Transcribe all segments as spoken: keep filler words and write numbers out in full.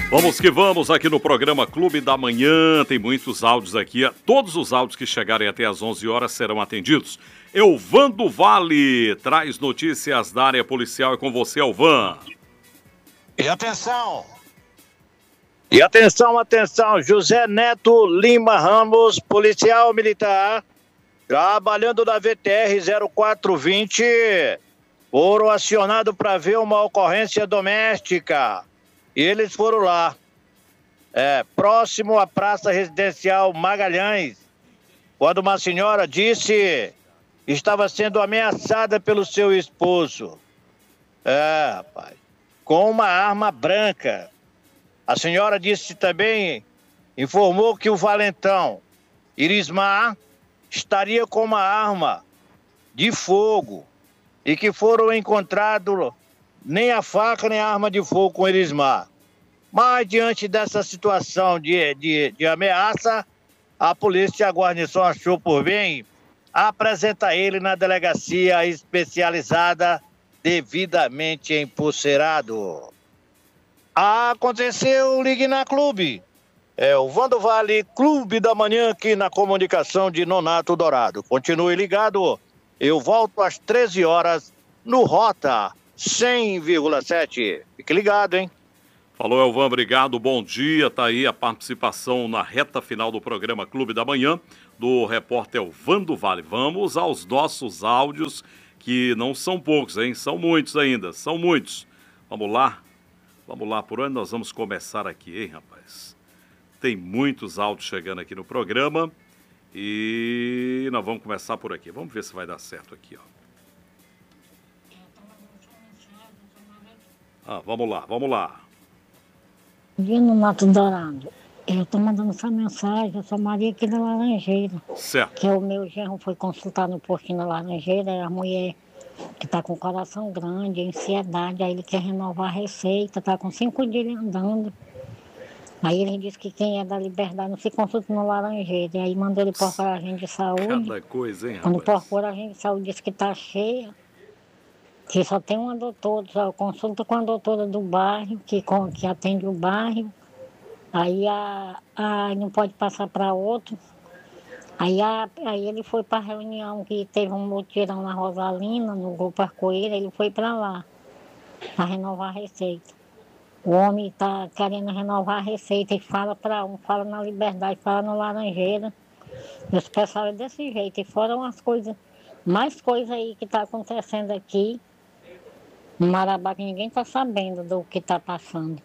Vamos que vamos aqui no programa Clube da Manhã, tem muitos áudios aqui, todos os áudios que chegarem até às onze horas serão atendidos. Elvan do Vale traz notícias da área policial, é com você, Elvan. E atenção, e atenção, atenção, José Neto Lima Ramos, policial militar, trabalhando na V T R zero quatro vinte, foram acionados para ver uma ocorrência doméstica. E eles foram lá, é, próximo à Praça Residencial Magalhães, quando uma senhora disse que estava sendo ameaçada pelo seu esposo. É, rapaz, com uma arma branca. A senhora disse também, informou que o valentão Irismar estaria com uma arma de fogo e que foram encontrados nem a faca nem a arma de fogo com Irismar. Mas diante dessa situação de, de, de ameaça, a polícia, a guarnição achou por bem apresentar ele na delegacia especializada devidamente empulcerado. Aconteceu, ligue na Clube. É o Vando Vale, Clube da Manhã, aqui na comunicação de Nonato Dourado. Continue ligado, eu volto às treze horas no Rota cem vírgula sete. Fique ligado, hein? Falou, Elvan, obrigado, bom dia. Tá aí a participação na reta final do programa Clube da Manhã, do repórter Elvan do Vale. Vamos aos nossos áudios, que não são poucos, hein? São muitos ainda, são muitos. Vamos lá? Vamos lá, por onde nós vamos começar aqui, hein, rapaz? Tem muitos áudios chegando aqui no programa e nós vamos começar por aqui. Vamos ver se vai dar certo aqui, ó. Ah, vamos lá, vamos lá. Dia no Mato Dourado. Eu tô mandando essa mensagem, eu sou Maria aqui da Laranjeira. Certo. Que o meu genro foi consultar no postinho da Laranjeira, e a mulher que tá com o coração grande, ansiedade, aí ele quer renovar a receita, tá com cinco dias andando. Aí ele disse que quem é da Liberdade não se consulta no Laranjeira. E aí mandou ele procurar a agente de saúde. Cada coisa, hein, Quando rapaz? procura a agente de saúde, disse que tá cheia. Que só tem uma doutora, só consulta com a doutora do bairro, que, com, que atende o bairro. Aí a, a, não pode passar para outro. Aí, a, aí ele foi para a reunião que teve um mutirão na Rosalina, no Grupo Arco-Íris, ele foi para lá, para renovar a receita. O homem está querendo renovar a receita e fala para um, fala na Liberdade, fala no Laranjeira. E os pessoal é desse jeito. E foram as coisas, mais coisas aí que está acontecendo aqui no Marabá, que ninguém está sabendo do que está passando.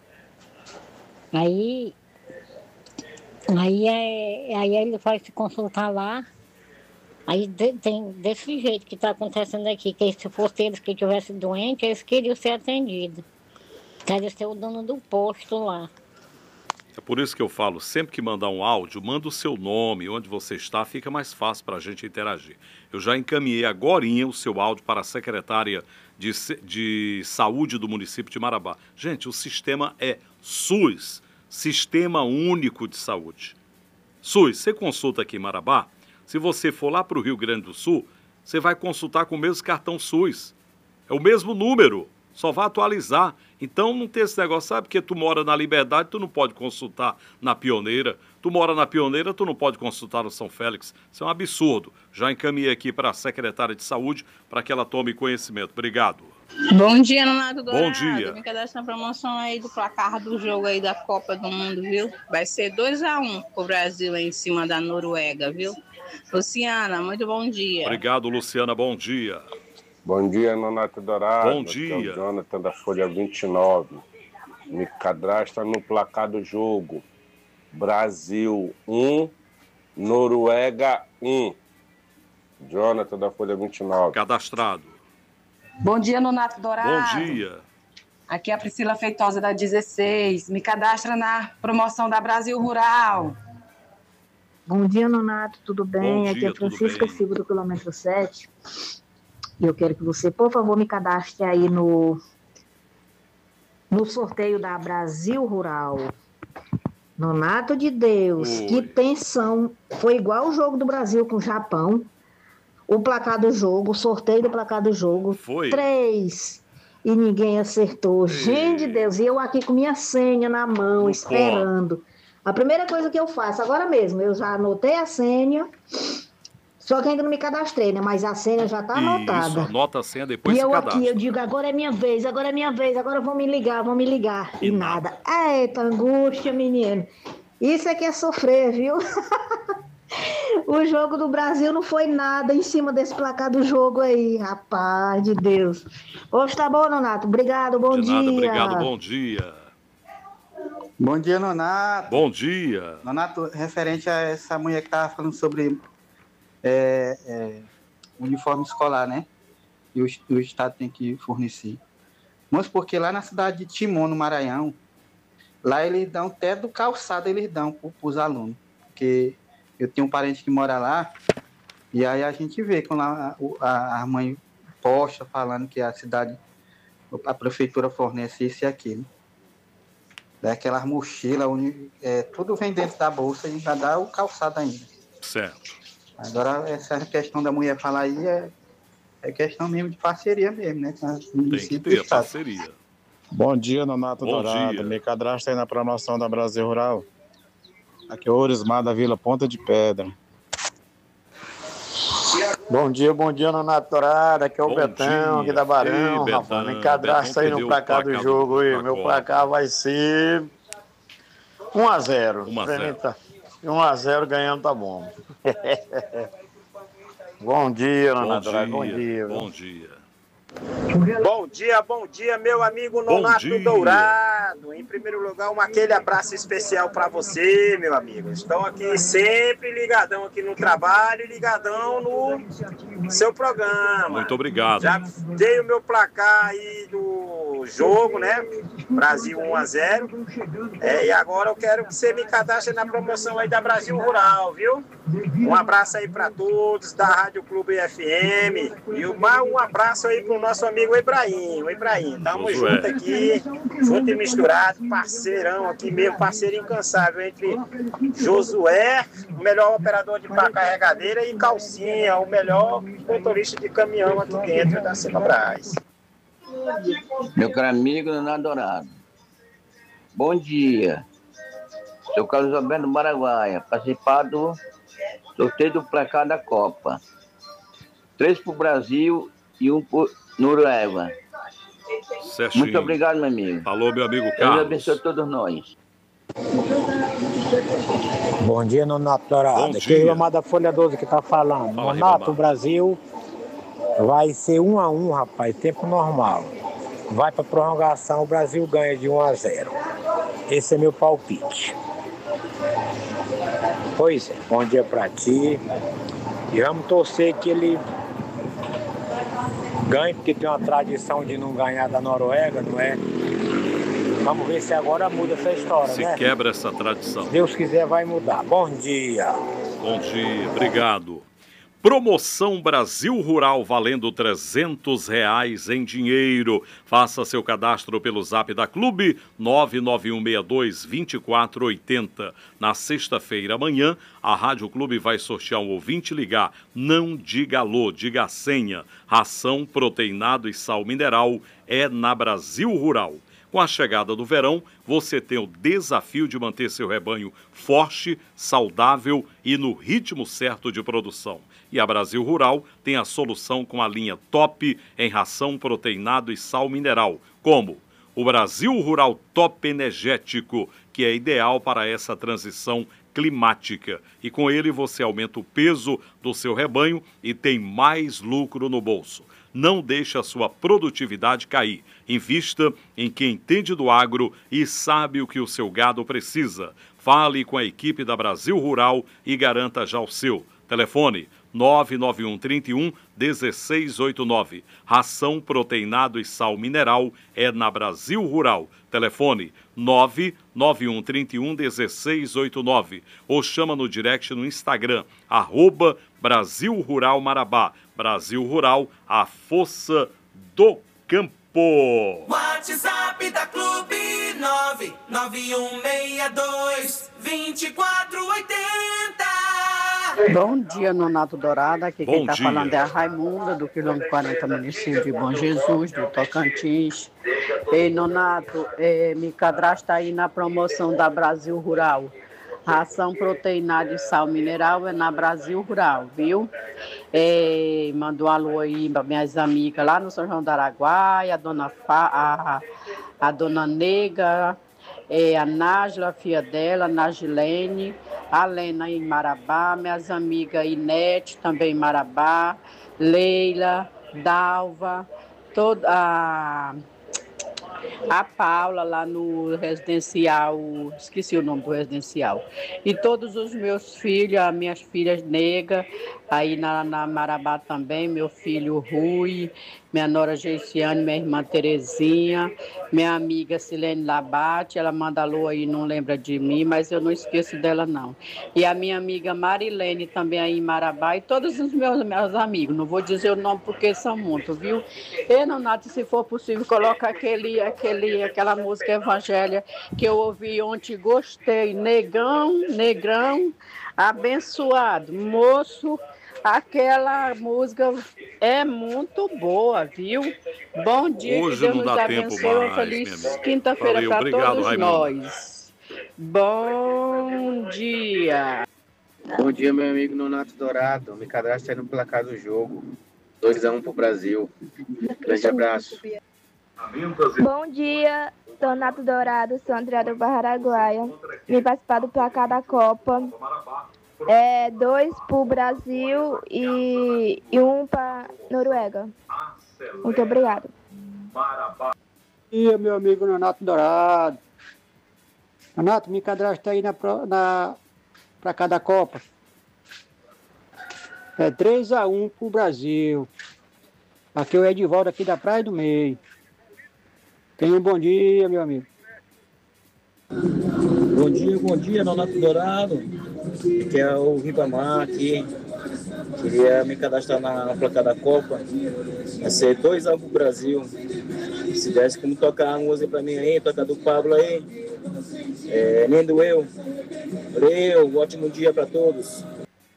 Aí, aí, é, aí ele vai se consultar lá. Aí de, tem desse jeito que está acontecendo aqui, que se fosse eles que estivessem doentes, eles queriam ser atendidos. Queriam ser o dono do posto lá. É por isso que eu falo, sempre que mandar um áudio, manda o seu nome, onde você está, fica mais fácil para a gente interagir. Eu já encaminhei agorinha o seu áudio para a secretária de, de Saúde do município de Marabá. Gente, o sistema é SUS, Sistema Único de Saúde. SUS, você consulta aqui em Marabá, se você for lá para o Rio Grande do Sul, você vai consultar com o mesmo cartão SUS. É o mesmo número, só vai atualizar. Então não tem esse negócio, sabe? Porque tu mora na Liberdade, tu não pode consultar na Pioneira. Tu mora na Pioneira, tu não pode consultar no São Félix. Isso é um absurdo. Já encaminhei aqui para a secretária de Saúde para que ela tome conhecimento. Obrigado. Bom dia, Nonato Dourado. Bom dia. Me cadastra na promoção aí do placar do jogo aí da Copa do Mundo, viu? Vai ser dois a um pro Brasil aí em cima da Noruega, viu? Luciana, muito bom dia. Obrigado, Luciana. Bom dia. Bom dia, Nonato Dourado. Bom dia. Aqui é o Jonathan da Folha vinte e nove. Me cadastra no placar do jogo. Brasil um, Noruega um. Jonathan da Folha vinte e nove. Cadastrado. Bom dia, Nonato Dourado. Bom dia. Aqui é a Priscila Feitosa da dezesseis. Me cadastra na promoção da Brasil Rural. Bom dia, Nonato. Tudo bem? Bom Aqui dia, é Francisca tudo bem. Silva do quilômetro sete. E eu quero que você, por favor, me cadastre aí no, no sorteio da Brasil Rural. Nonato de Deus, Oi. que tensão. Foi igual o jogo do Brasil com o Japão. O placar do jogo, o sorteio do placar do jogo. Foi. Três. e ninguém acertou. Gente de Deus, e eu aqui com minha senha na mão, Não esperando. A primeira coisa que eu faço, agora mesmo, eu já anotei a senha, só que ainda não me cadastrei, né? Mas a senha já está anotada. Isso, anota a senha, depois E se eu cadastra. aqui, eu digo, agora é minha vez, agora é minha vez, agora vão me ligar, vão me ligar. E, E nada. Eita, angústia, menino. Isso é que é sofrer, viu? O jogo do Brasil não foi nada em cima desse placar do jogo aí, rapaz de Deus. Hoje tá bom, Nonato? Obrigado, bom De dia. nada, obrigado, bom dia. Bom dia, Nonato. Bom dia. Nonato, referente a essa mulher que estava falando sobre é, é, uniforme escolar, né? E o, o Estado tem que fornecer. Mas porque lá na cidade de Timon, no Maranhão, lá eles dão até do calçado, eles dão para os alunos. Porque eu tenho um parente que mora lá, e aí a gente vê quando a, a, a mãe posta falando que a cidade, a prefeitura fornece isso e aquilo. Daquelas mochilas, é, tudo vem dentro da bolsa e já dá o calçado ainda. Certo. Agora, essa questão da mulher falar aí é, é questão mesmo de parceria mesmo, né? Tem que ter parceria. Bom dia, Nonato Bom Dourado. dia. Me cadastra aí na promoção da Brasil Rural. Aqui é o Orismar da Vila Ponta de Pedra. Bom dia, bom dia, Nonato Dourado. Aqui é o Bom Betão, dia. aqui da Barão. Ei, Rapaz, Betão. me cadastra aí Betão no perdeu o placar do placar jogo do- aí. da Meu Copa. placar vai ser um a zero. um a zero. um a zero ganhando tá bom. Bom dia, Nonato Dourado. Bom dia. Bom dia. Bom dia, bom dia, meu amigo Bom Nonato dia. Dourado. Em primeiro lugar, um aquele abraço especial para você, meu amigo. Estou aqui sempre ligadão aqui no trabalho, ligadão no seu programa. Muito obrigado. Já dei o meu placar aí do jogo, né? Brasil um a zero. É, e agora eu quero que você me cadastre na promoção aí da Brasil Rural, viu? Um abraço aí para todos da Rádio Clube F M. E uma- um abraço aí pro nosso amigo Ibrahim. O Ibrahim, tamo Josué. junto aqui, junto e misturado, parceirão aqui mesmo, parceiro incansável entre Josué, o melhor operador de pá carregadeira, e Calcinha, o melhor motorista de caminhão aqui dentro da Semabras. Meu caro amigo Nonato Dourado, bom dia. Sou Carlos Alberto do Paraguaia, participar do sorteio do placar da Copa. Três para o Brasil e um para Noruega. Certinho. Muito obrigado, meu amigo. Falou, meu amigo Deus Carlos. abençoe todos nós. Bom dia, Nonato Dourado. Bom Aqui é dia. o Ilmar da Folha doze que tá falando. Fala, Nonato, Ribamar. o Brasil vai ser um a um, rapaz, tempo normal. Vai pra prorrogação, o Brasil ganha de um a zero. Esse é meu palpite. Pois é, bom dia pra ti. E vamos torcer que ele ganhe, porque tem uma tradição de não ganhar da Noruega, não é? Vamos ver se agora muda essa história, Se né? quebra essa tradição. Se Deus quiser, vai mudar. Bom dia. Bom dia, obrigado. Promoção Brasil Rural valendo trezentos reais em dinheiro. Faça seu cadastro pelo zap da Clube nove nove um seis dois, dois quatro oito zero. Na sexta-feira, amanhã, a Rádio Clube vai sortear um ouvinte ligar. Não diga alô, diga a senha. Ração, proteinado e sal mineral é na Brasil Rural. Com a chegada do verão, você tem o desafio de manter seu rebanho forte, saudável e no ritmo certo de produção. E a Brasil Rural tem a solução com a linha top em ração, proteinado e sal mineral, como o Brasil Rural Top Energético, que é ideal para essa transição climática. E com ele você aumenta o peso do seu rebanho e tem mais lucro no bolso. Não deixe a sua produtividade cair. Invista em quem entende do agro e sabe o que o seu gado precisa. Fale com a equipe da Brasil Rural e garanta já o seu. Telefone nove nove um três um um seis oito nove. Ração, proteinado e sal mineral é na Brasil Rural. Telefone nove nove um três um um seis oito nove. Ou chama no direct no Instagram, arroba Brasil Rural Marabá. Brasil Rural, a força do campo. WhatsApp da Clube nove nove um seis dois, dois quatro oito zero. Bom dia, Nonato Dourado. Aqui Bom quem está dia. falando é a Raimunda, do quilômetro quarenta, município de Bom Jesus, do Tocantins. Ei, Nonato, eh, me cadastra aí na promoção da Brasil Rural. Ração proteinada e sal mineral é na Brasil Rural, viu? Eh, mando um alô aí para minhas amigas lá no São João do Araguaia, a dona, Fa, a, a dona Nega, eh, a Nájila, a filha dela, a Nagilene, a Lena em Marabá, minhas amigas Inete, também em Marabá, Leila, Dalva, toda a, a Paula lá no residencial, esqueci o nome do residencial, e todos os meus filhos, as minhas filhas Nega, aí na, na Marabá também, meu filho Rui, minha nora Geiciane, minha irmã Terezinha, minha amiga Silene Labate, ela manda alô aí, não lembra de mim, mas eu não esqueço dela não. E a minha amiga Marilene também aí em Marabá, e todos os meus, meus amigos, não vou dizer o nome porque são muitos, viu? E, Nonato, se for possível, coloca aquele, aquele, aquela música Evangelha que eu ouvi ontem, gostei, negão, negrão, abençoado, moço. Aquela música é muito boa, viu? Bom dia, Hoje que Deus não nos dá tempo abençoe. Uma mais, feliz minha amiga. quinta-feira Valeu, para obrigado, todos Raimunda. nós. Bom dia. Bom dia, meu amigo Nonato Dourado. Me cadastra aí no placar do jogo. dois a um pro Brasil. Grande abraço. Bom dia, Nonato Dourado, sou André do Barra Araguaia. Vim participar do placar da Copa. É dois para o Brasil e, e um para Noruega. Muito obrigada. Bom dia, meu amigo Nonato Dourado. Nonato, me cadastra aí na, pro- na, para cada Copa. É três a um para o Brasil. Aqui é o Edivaldo, aqui da Praia do Meio. Tenha um bom dia, meu amigo. Bom dia, bom dia, Nonato Dourado. Aqui é o Ribamar aqui. Queria me cadastrar na, na placa da Copa. Vai ser dois a um pro Brasil. Se desse como tocar a música pra mim aí, tocar do Pablo aí. É, nem doeu. Valeu, um ótimo dia pra todos.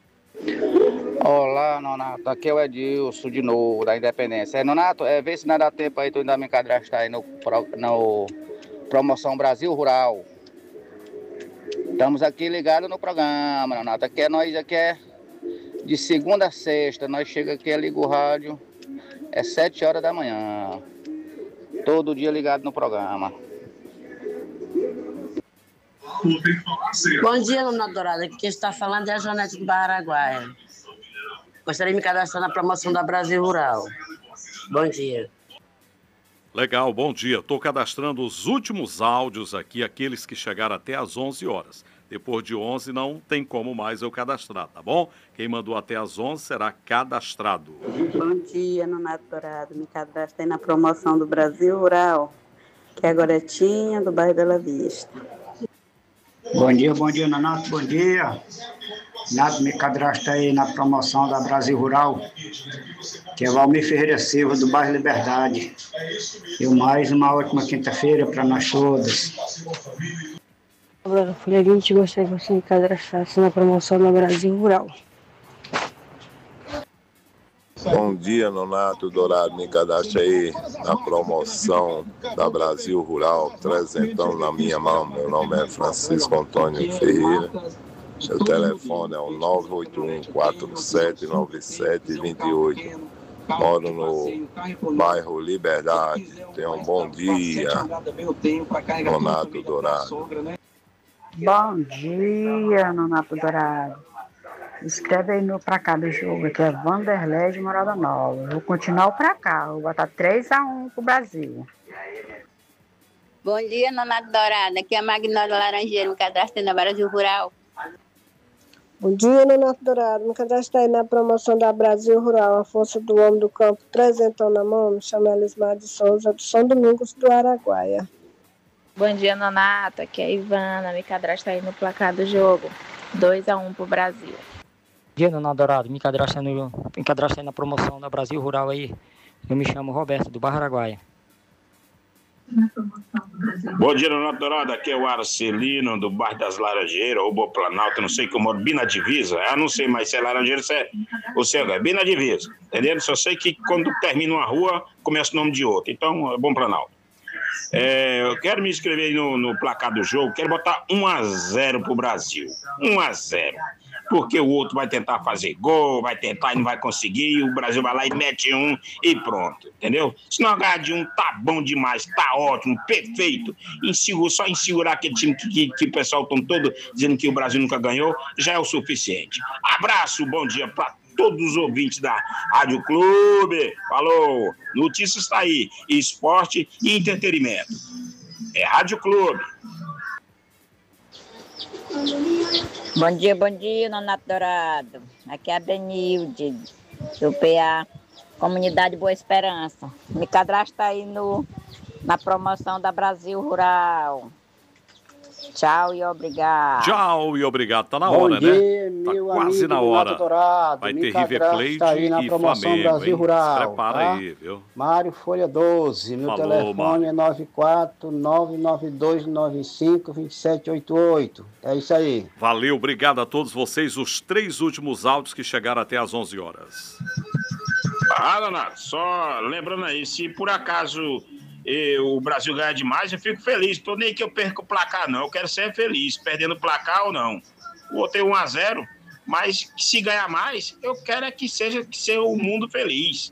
Olá, Nonato. Aqui é o Edilson de novo, da Independência. É, Nonato, é, vê se não dá tempo aí, tu ainda me cadastrar aí no, pro- no Promoção Brasil Rural. Estamos aqui ligados no programa, Nonato. Aqui é nós, aqui é de segunda a sexta. Nós chegamos aqui, liga o rádio, é sete horas da manhã. Todo dia ligado no programa. Bom dia, Nonato Dourado. Aqui quem está falando é a Janete do Barra Araguaia. Gostaria de me cadastrar na promoção da Brasil Rural. Bom dia. Legal, bom dia. Estou cadastrando os últimos áudios aqui, aqueles que chegaram até às onze horas. Depois de onze não tem como mais eu cadastrar, tá bom? Quem mandou até às onze será cadastrado. Bom dia, Nonato Dourado. Me cadastrei na promoção do Brasil Rural, que é a Goretinha, do bairro Bela Vista. Bom dia, bom dia, Nonato, bom dia. Nonato, me cadastra aí na promoção da Brasil Rural, que é Valmir Ferreira Silva, do bairro Liberdade. E mais uma ótima quinta-feira para nós todos. Agora, folha vinte, gostaria que você me cadastrasse na promoção da Brasil Rural. Bom dia, Nonato Dourado. Me cadastre aí na promoção da Brasil Rural, trezentão na minha mão. Meu nome é Francisco Antônio Ferreira. Meu telefone é o nove oito um, quatro sete nove sete dois oito. Moro no bairro Liberdade. Tenha um bom dia, Nonato Dourado. Bom dia, Nonato Dourado. Escreve aí no pra cá do jogo, que é Vanderlei de Morada Nova. Eu vou continuar o pra cá, vou botar três a um pro Brasil. Bom dia, Nonato Dourado. Aqui é a Magnólia Laranjeira, me cadastrei na Brasil Rural. Bom dia, Nonato Dourado. Me cadastrei na promoção da Brasil Rural, a força do homem do campo, trezentão na mão. Me chamo Elismar de Souza, do São Domingos do Araguaia. Bom dia, Nonato. Aqui é a Ivana. Me cadastra aí no placar do jogo. dois a um pro Brasil. Bom dia, Nonato Dourado. Me cadastra, no, me cadastra aí na promoção da Brasil Rural aí. Eu me chamo Roberto, do Barra Araguaia. Bom dia, Nonato Dourado. Aqui é o Arcelino, do bairro das Laranjeiras, ou Boa Planalto, não sei que eu moro bem na divisa. Eu não sei mais se é Laranjeira se é, ou se é bem na divisa, entendeu? Só sei que quando termina uma rua, começa o nome de outra. Então, é Bom Planalto. É, eu quero me inscrever no, no placar do jogo, quero botar um a zero pro Brasil. um a zero. Porque o outro vai tentar fazer gol, vai tentar e não vai conseguir, e o Brasil vai lá e mete um e pronto, entendeu? Se não ganhar de um, tá bom demais, tá ótimo, perfeito. Inseguro, só insegurar aquele time que, que, que o pessoal estão todo dizendo que o Brasil nunca ganhou, já é o suficiente. Abraço, bom dia para todos os ouvintes da Rádio Clube. Falou, notícias está aí, esporte e entretenimento. É Rádio Clube. Bom dia, bom dia, Nonato Dourado. Aqui é a Benilde, do P A, Comunidade Boa Esperança. Me cadastra aí no, na promoção da Brasil Rural. Tchau e obrigado. Tchau e obrigado. Tá na Bom hora, dia, né? meu Tá quase amigo na hora. Dourado. Vai Me ter River cadastra Plate aí na e promoção Flamengo, Brasil hein? Rural, Se prepara tá? aí, viu? Mário Folha doze, meu Falou, telefone Mário. é nove quatro nove nove dois nove cinco dois sete oito oito. É isso aí. Valeu, obrigado a todos vocês. Os três últimos áudios que chegaram até às onze horas. Ah, Donato, só lembrando aí, se por acaso eh, o Brasil ganhar demais, eu fico feliz. Tô nem que eu perca o placar, não. Eu quero ser feliz, perdendo o placar ou não. Botei um a zero, mas se ganhar mais, eu quero é que seja que seja o mundo feliz.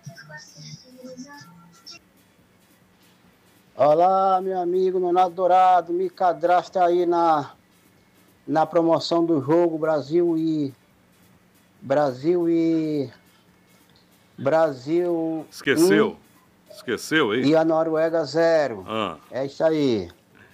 Olá, meu amigo Nonato Dourado, me cadastra aí na, na promoção do jogo Brasil e... Brasil e... Brasil... Esqueceu? um, Esqueceu aí? e a Noruega zero. Ah. É isso aí.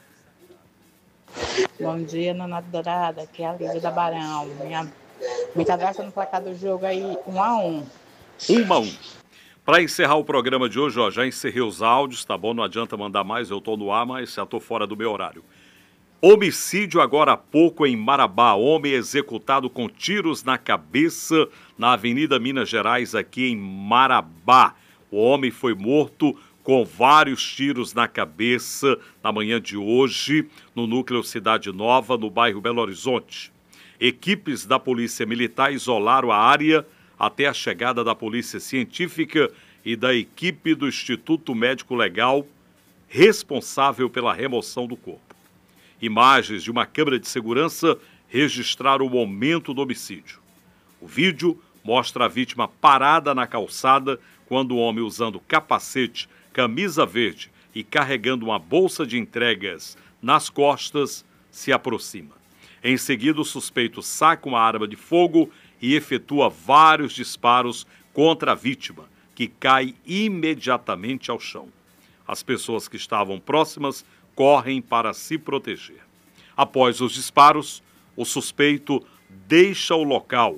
Bom dia, Nonato Dourado, aqui é a Lídia da Barão. Minha... Me cadastra no placar do jogo aí, um a um. Um a um. Para encerrar o programa de hoje, ó, já encerrei os áudios, tá bom? Não adianta mandar mais, eu tô no ar, mas já tô fora do meu horário. Homicídio agora há pouco em Marabá. Homem executado com tiros na cabeça na Avenida Minas Gerais, aqui em Marabá. O homem foi morto com vários tiros na cabeça na manhã de hoje, no núcleo Cidade Nova, no bairro Belo Horizonte. Equipes da Polícia Militar isolaram a área até a chegada da Polícia Científica e da equipe do Instituto Médico Legal, responsável pela remoção do corpo. Imagens de uma câmera de segurança registraram o momento do homicídio. O vídeo mostra a vítima parada na calçada quando o homem, usando capacete, camisa verde e carregando uma bolsa de entregas nas costas, se aproxima. Em seguida, o suspeito saca uma arma de fogo e efetua vários disparos contra a vítima, que cai imediatamente ao chão. As pessoas que estavam próximas correm para se proteger. Após os disparos, o suspeito deixa o local.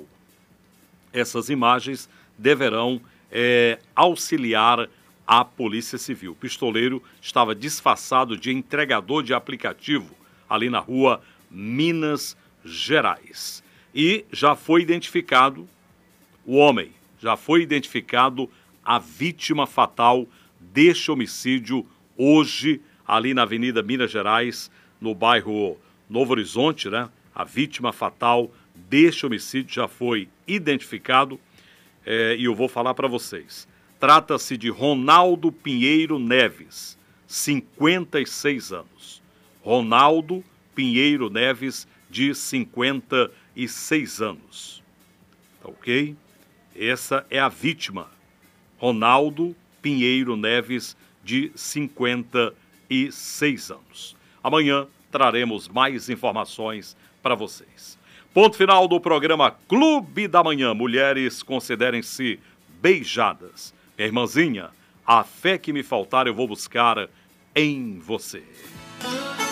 Essas imagens deverão é, auxiliar a Polícia Civil. O pistoleiro estava disfarçado de entregador de aplicativo ali na rua Minas Gerais. E já foi identificado o homem, já foi identificado a vítima fatal deste homicídio hoje, ali na Avenida Minas Gerais, no bairro Novo Horizonte, né? A vítima fatal deste homicídio já foi identificado é, e eu vou falar para vocês. Trata-se de Ronaldo Pinheiro Neves, cinquenta e seis anos. Ronaldo Pinheiro Neves, de cinquenta e seis anos. Tá ok? Essa é a vítima. Ronaldo Pinheiro Neves, de cinquenta e seis anos. Amanhã traremos mais informações para vocês. Ponto final do programa Clube da Manhã. Mulheres, considerem-se beijadas. Minha irmãzinha, a fé que me faltar eu vou buscar em você.